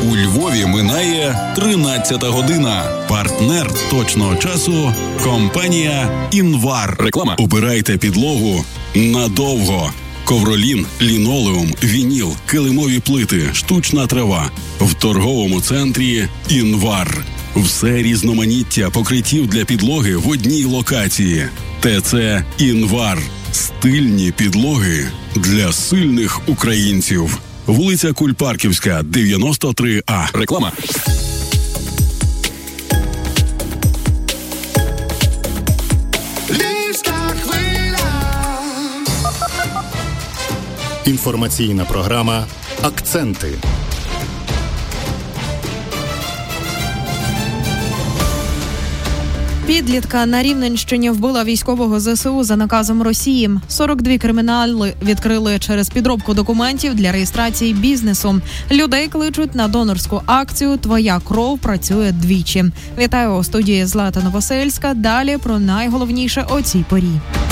У Львові минає 13-та година. Партнер точного часу – компанія «Інвар». Реклама. Убирайте підлогу надовго. Ковролін, лінолеум, вініл, килимові плити, штучна трава. В торговому центрі «Інвар». Все різноманіття покриттів для підлоги в одній локації. ТЦ «Інвар». Стильні підлоги для сильних українців. Вулиця Кульпарківська, 93А. Реклама. Інформаційна програма «Акценти». Підлітка на Рівненщині вбила військового ЗСУ за наказом Росії. 42 кримінали відкрили через підробку документів для реєстрації бізнесу. Людей кличуть на донорську акцію «Твоя кров працює двічі». Вітаю у студії Злата Новосельська. Далі про найголовніше о цій порі.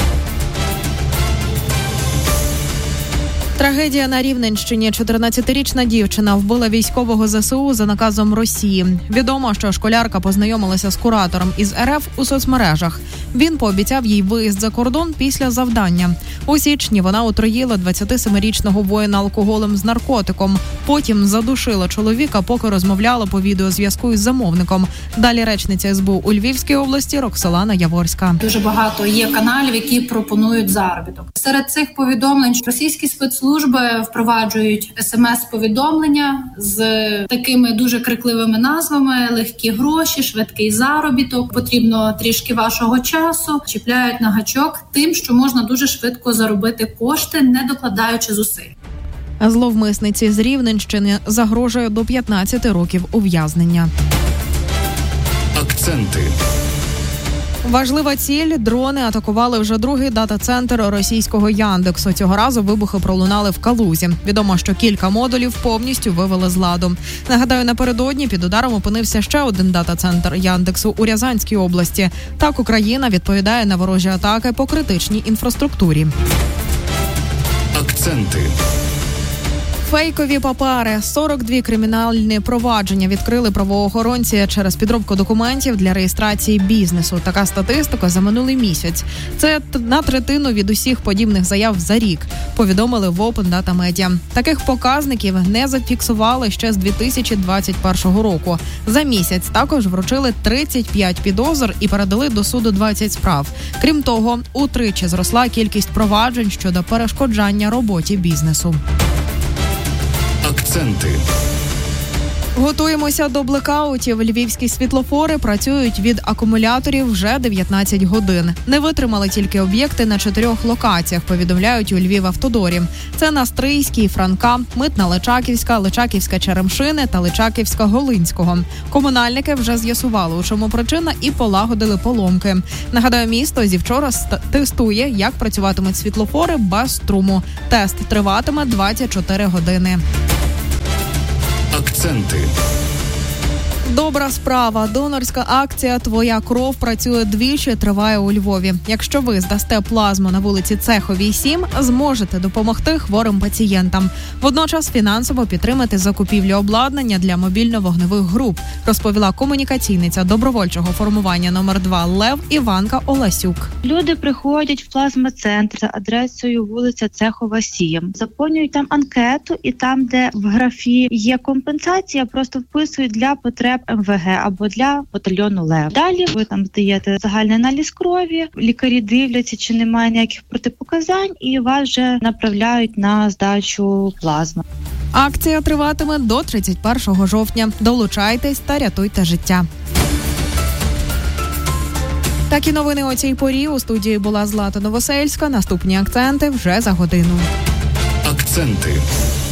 Трагедія на Рівненщині. 14-річна дівчина вбила військового ЗСУ за наказом Росії. Відомо, що школярка познайомилася з куратором із РФ у соцмережах. Він пообіцяв їй виїзд за кордон після завдання. У січні вона отруїла 27-річного воїна алкоголем з наркотиком. Потім задушила чоловіка, поки розмовляла по відеозв'язку із замовником. Далі речниця СБУ у Львівській області Роксолана Яворська. Дуже багато є каналів, які пропонують заробіток. Серед цих повідомлень російські спецслужби впроваджують смс-повідомлення з такими дуже крикливими назвами: легкі гроші, швидкий заробіток, потрібно трішки вашого часу. Чіпляють на гачок тим, що можна дуже швидко заробити кошти, не докладаючи зусиль. Зловмисниці з Рівненщини загрожує до 15 років ув'язнення. Акценти. Важлива ціль – дрони атакували вже другий дата-центр російського Яндексу. Цього разу вибухи пролунали в Калузі. Відомо, що кілька модулів повністю вивели з ладу. Нагадаю, напередодні під ударом опинився ще один дата-центр Яндексу у Рязанській області. Так Україна відповідає на ворожі атаки по критичній інфраструктурі. Акценти. Фейкові папери. 42 кримінальні провадження відкрили правоохоронці через підробку документів для реєстрації бізнесу. Така статистика за минулий місяць. Це на третину від усіх подібних заяв за рік, повідомили в Open Data Media. Таких показників не зафіксували ще з 2021 року. За місяць також вручили 35 підозр і передали до суду 20 справ. Крім того, утричі зросла кількість проваджень щодо перешкоджання роботі бізнесу. Акценти. Готуємося до блекаутів. Львівські світлофори працюють від акумуляторів вже 19 годин. Не витримали тільки об'єкти на 4 локаціях, повідомляють у Львівавтодорі. Це на Стрийській, Франка, Митна Личаківська, Личаківська Черемшини та Личаківська Голинського. Комунальники вже з'ясували, у чому причина, і полагодили поломки. Нагадаю, місто зівчора тестує, як працюватимуть світлофори без струму. Тест триватиме 24 години. Акценти. Добра справа. Донорська акція «Твоя кров працює двічі» триває у Львові. Якщо ви здасте плазму на вулиці Цеховій, 7, зможете допомогти хворим пацієнтам. Водночас фінансово підтримати закупівлю обладнання для мобільно-вогневих груп, розповіла комунікаційниця добровольчого формування номер 2 «Лев» Іванка Оласюк. Люди приходять в плазма-центр за адресою вулиця Цехова, 7. Заповнюють там анкету, і там, де в графі є компенсація, просто вписують для потреб МВГ або для батальйону «Лев». Далі ви там здаєте загальний аналіз крові, лікарі дивляться, чи немає ніяких протипоказань, і вас вже направляють на здачу плазми. Акція триватиме до 31 жовтня. Долучайтесь та рятуйте життя. Такі новини о цій порі. У студії була Злата Новосельська. Наступні акценти вже за годину. Акценти.